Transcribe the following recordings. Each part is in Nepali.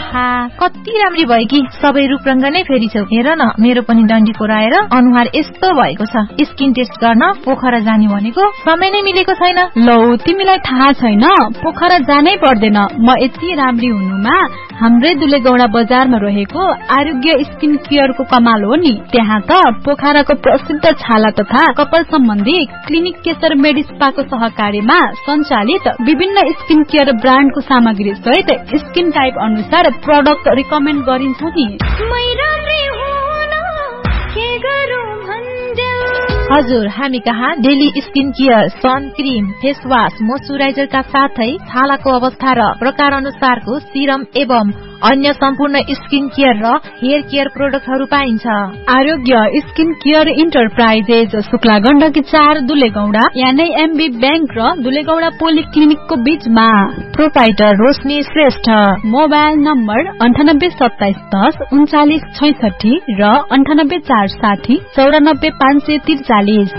आहा कति राम्री भयो कि सबै रूपरंग नै फेरिछौ। हेर न मेरो पनि डन्डी कोराएर अनुहार यस्तो भएको छ। स्किन टेस्ट गर्न पोखरा जाने भनेको समय नै मिलेको छैन। लौ तिमीलाई थाहा छैन पोखरा जानै पर्दैन। म यति राम्री हुनुमा हाम्रै दुलेगौडा बजारमा रहेको आरोग्य स्किन केयरको कमाल हो नि। त्यहाँ त पोखराको प्रसिद्ध छाला तथा कपाल सम्बन्धी क्लिनिक केशर मेडिस्पाको सहकार्यमा सञ्चालित विभिन्न स्किन केयर ब्रान्डको सामग्री सहित स्किन टाइप अनुसार प्रोडक्ट रिकमेन्ड गरिन्छ नि। हजुर हामी कहाँ daily skin care, sun cream, face wash, मोइस्चराइजरका साथै छालाको अवस्था र प्रकार अनुसारको सिरम एवं अन्य सम्पूर्ण स्किन केयर र हेयर केयर प्रोडक्टहरू पाइन्छ। आरोग्य skin care enterprises Shukla Gandaki 4 दुलेगौडा यानी एमबी बैंक र दुलेगौडा पोलिक्लिनिकको बीचमा। प्रोपाइटर रोशनी श्रेष्ठ। मोबाइल नम्बर 982710 3966 र 98460 94543।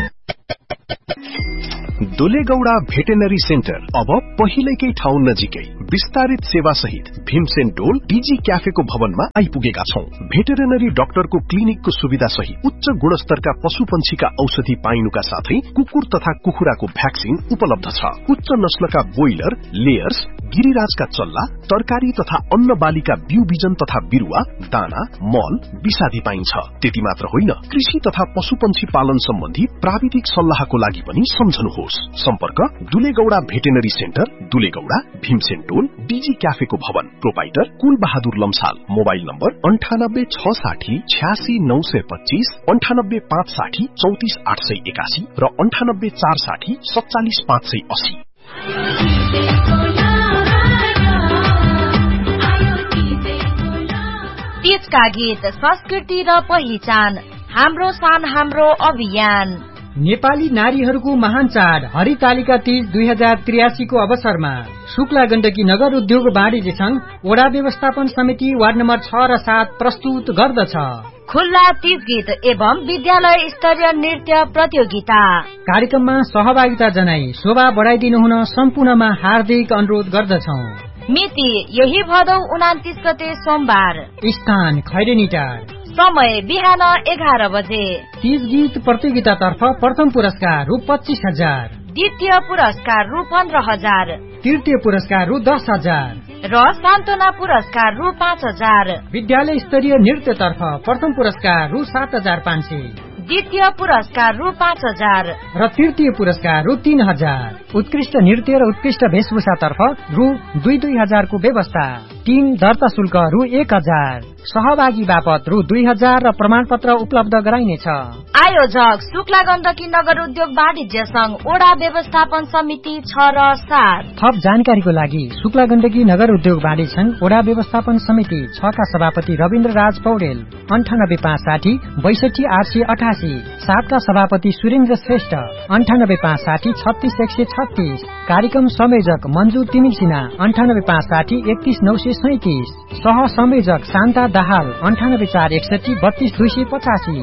दुलेगौडा भेटेनरी सेन्टर अब पहिलेकै ठाउँ नजिकै विस्तारित सेवा सहित भीमसेन डोल डीजी क्याफेको भवनमा आइपुगेका छौं। भेटेरिनरी डाक्टरको क्लिनिकको सुविधा सहित उच्च गुणस्तरका पशुपन्छीका औषधि पाइनुका साथै कुकुर तथा कुखुराको भ्याक्सिन उपलब्ध छ। उच्च नस्लका बोइलर, लेयर्स, गिरिराजका चल्ला, तरकारी तथा अन्न बालीका बिउ बिजन तथा बिरुवा, दाना, मल, विषादी पाइन्छ। त्यति मात्र होइन, कृषि तथा पशुपन्छी पालन सम्बन्धी प्राविधिक सल्लाहको लागि पनि सम्झनुहोस्। सम्पर्क दुलेगौडा भेटेनरी सेन्टर, दुलेगौडा, भीमसेन टोल, डीजी क्याफेको भवन। प्रोपाइटर कुल बहादुर लम्साल। मोबाइल नम्बर 9860 86925, 98560 34881 र 98460 47580। तीजका गीत, संस्कृति र पहिचान, हाम्रो शान हाम्रो अभियान। नेपाली नारीहरूको महान चाड हरितालिका तीज 2083 को अवसरमा शुक्ला गण्डकी नगर उद्योग वाणिज्य संघ वडा व्यवस्थापन समिति वार्ड नम्बर 6 र 7 प्रस्तुत गर्दछ। खुल्ला तीज गीत एवं विद्यालय स्तरीय नृत्य प्रतियोगिता। कार्यक्रममा सहभागिता जनाई शोभा बढाइदिनु हुन सम्पूर्णमा हार्दिक अनुरोध गर्दछौं। मिति यही भदौ 29 गते सोमबार। स्थान खैरेनीटार। समय बिहान 11 बजे। तीज गीत प्रतियोगितातर्फ प्रथम पुरस्कार रु 25,000, द्वितीय पुरस्कार रु 15,000, तृतीय पुरस्कार रु 10,000 र सान्त्वना पुरस्कार रु 5,000। विद्यालय स्तरीय नृत्यतर्फ प्रथम पुरस्कार रु 7,500, द्वितीय पुरस्कार रु 5,000 र तृतीय पुरस्कार रु 3,000। उत्कृष्ट नृत्य र उत्कृष्ट वेशभूषातर्फ रु 2,000 को व्यवस्था। टिम दर्ता शुल्क रु 1,000, सहभागी बापत रु 2,000 र प्रमाणपत्र उपलब्ध गराइनेछ। आयोजक शुक्ला गण्डकी नगर उद्योग वाणिज्य संघ वडा व्यवस्थापन समिति 6 र 7। थप जानकारीको लागि शुक्ला गण्डकी नगर उद्योग वाणिज्य संघ वडा व्यवस्थापन समिति 6 का सभापति रविन्द्र राज पौडेल 98560 62888, 7 का सभापति सुरेन्द्र श्रेष्ठ 98560 36136। कार्यक्रम संयोजक मन्जु तिमिल सिन्हा 98560 31937, सह संयोजक शान्ता दाहाल 98461 32285।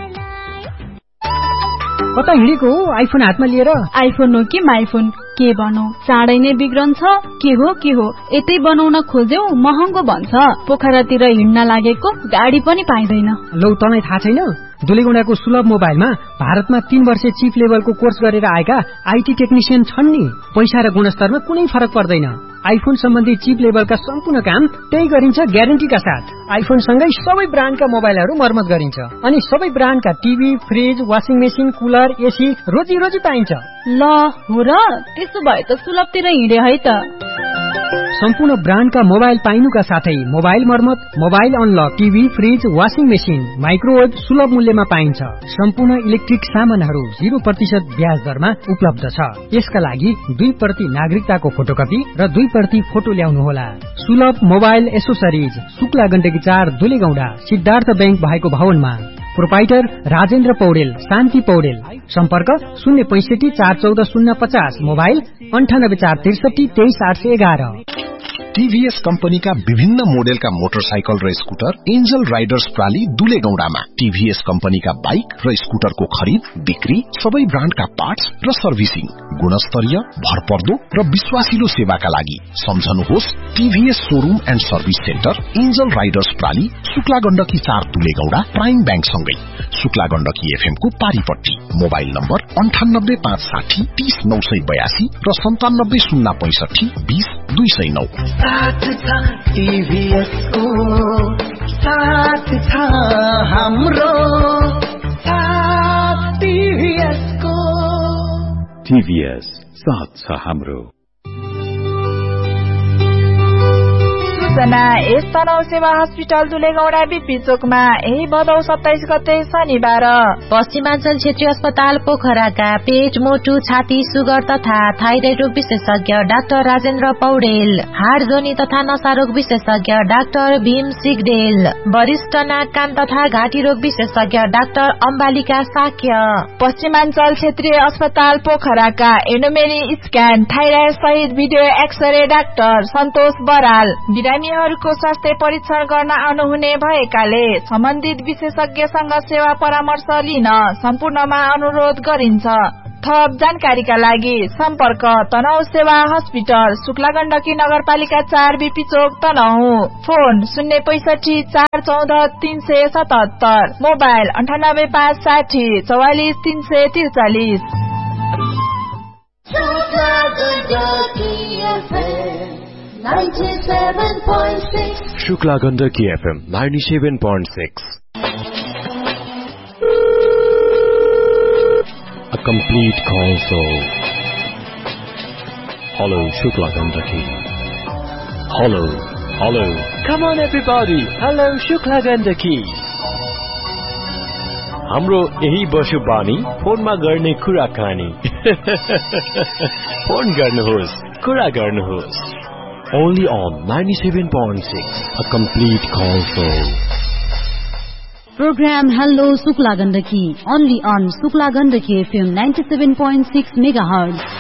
कता हिँडेको हो आइफोन हातमा लिएर? आइफोन हो कि माइफोन के भनौ, चाँडै नै बिग्रन्छ। के हो यतै बनाउन खोज्यौ महँगो भन्छ। पोखरातिर हिँड्न लागेको गाडी पनि पाइँदैन। लौ तँलाई थाहा छैन? दुलेगौडाको सुलभ मोबाइलमा भारतमा 3 वर्षे चिफ लेभलको कोर्स गरेर आएका आईटी टेक्निशियन छन् नि। पैसा र गुणस्तरमा कुनै फरक पर्दैन। आइफोन सम्बन्धी चिप लेभलका सम्पूर्ण काम त्यही गरिन्छ ग्यारेन्टीका साथ। आइफोन सँगै सबै ब्रान्डका मोबाइलहरू मर्मत गरिन्छ अनि सबै ब्रान्डका TV, fridge, washing machine, cooler, AC रोजी पाइन्छ। ल हो र, त्यसो भए त सुलभतिर हिँडे है त। सम्पूर्ण ब्रान्डका मोबाइल पाइनुका साथै मोबाइल मर्मत, mobile unlock, TV, fridge, washing machine, microwave सुलभ मूल्यमा पाइन्छ। सम्पूर्ण इलेक्ट्रिक सामानहरू 0% ब्याज दरमा उपलब्ध छ। यसका लागि 2 नागरिकताको फोटोकपी र 2 फोटो ल्याउनुहोला। सुलभ mobile accessories, Shukla Gandaki 4 दुलेगौडा, Siddhartha bank भएको भवनमा। प्रोपाइटर राजेन्द्र पौडेल, शान्ति पौडेल। सम्पर्क 065 414 050, मोबाइल 98 463 23 811। टीभीएस कम्पनीका विभिन्न मोडेलका मोटरसाइकल र स्कुटर एन्जल राइडर्स प्राली दुलेगौडामा। टीभीएस कम्पनीका बाइक र स्कुटरको खरिद बिक्री, सबै ब्रान्डका पार्ट्स र सर्भिसिङ, गुणस्तरीय, भरपर्दो र विश्वासिलो सेवाका लागि सम्झनुहोस् TVS showroom and service centre, angel Riders प्राली, Shukla Gandaki 4 दुलेगौडा, prime bank सँगै शुक्ला गण्डकी एफएम को पारीपट्टी। मोबाइल नम्बर 9856 30 982 र 97 065 20 209। साथ छ टीभीएस को, साथ छ हाम्रो, साथ टीभीएस को। टीभीएस साथ छ हाम्रो। सूचना यस तनहु सेवा हस्पिटल दुलेगौडा बीपी चोकमा यही भदौ 27 गते शनिबार पश्चिमाञ्चल क्षेत्रीय अस्पताल पोखराका पेट, मोटु, छाती, सुगर तथा थाइरोइड रोग विशेषज्ञ डाक्टर राजेन्द्र पौडेल, हाड जोनी तथा नसा रोग विशेषज्ञ डाक्टर भीम सिगडेल, वरिष्ठ नाक कान तथा घाँटी रोग विशेषज्ञ डाक्टर अम्बालिका साक्य, पश्चिमाञ्चल क्षेत्रीय अस्पताल पोखराका एन्डोमेरी स्क्यान, थाइराइड सहित भिडियो एक्सरे डाक्टर सन्तोष बराल, बिरामीहरूको स्वास्थ्य परीक्षण गर्न आउनुहुने भएकाले सम्बन्धित विशेषज्ञसँग सेवा परामर्श लिन सम्पूर्णमा अनुरोध गरिन्छ। थप जानकारीका लागि सम्पर्क तनहु सेवा हस्पिटल, शुक्ला गण्डकी नगरपालिका 4 BP Chowk Tanahun. Phone 065 414 377, mobile 98 560 44 343। Shukla Gandaki FM 97.6। A complete console. Hello, Shukla Gandaki. Hello, hello. Come on everybody. Hello, Shukla Gandaki. हाम्रो यही बसुबानी फोनमा गर्ने कुराकानी। फोन गर्नुहोस्, कुरा गर्नुहोस्। Only on 97.6, a complete console. Program Hello Shukla Gandaki, only on Shukla Gandaki FM 97.6 MHz.